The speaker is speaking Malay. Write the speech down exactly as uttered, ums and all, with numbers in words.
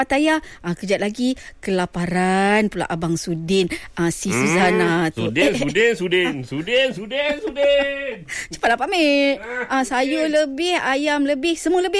Taya, ah, kejap lagi kelaparan pula Abang Sudin, ah, si Suzana tu. Sudin, Sudin, Sudin, Sudin, Sudin, Sudin. Cepatlah Pak Mek. Ah, sayur lebih, ayam lebih, semua lebih.